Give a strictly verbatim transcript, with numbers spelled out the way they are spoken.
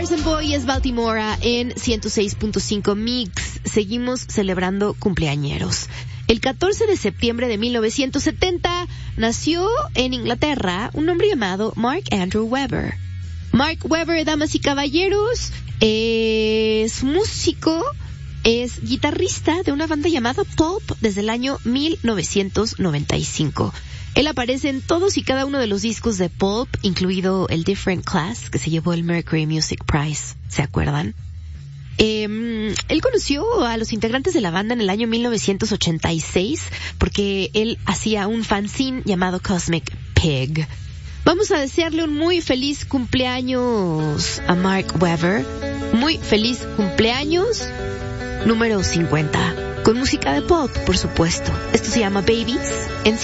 Carson Boy es Baltimora en ciento seis punto cinco Mix. Seguimos celebrando cumpleañeros. El catorce de septiembre de mil novecientos setenta nació en Inglaterra un hombre llamado Mark Andrew Webber. Mark Webber, damas y caballeros, es músico, es guitarrista de una banda llamada Pulp desde el año mil novecientos noventa y cinco. Él aparece en todos y cada uno de los discos de Pulp, incluido el Different Class, que se llevó el Mercury Music Prize, ¿se acuerdan? Eh, él conoció a los integrantes de la banda en el año mil novecientos ochenta y seis porque él hacía un fanzine llamado Cosmic Pig. Vamos a desearle un muy feliz cumpleaños a Mark Webber. Muy feliz cumpleaños número cincuenta. Con música de pop, por supuesto. Esto se llama Babies en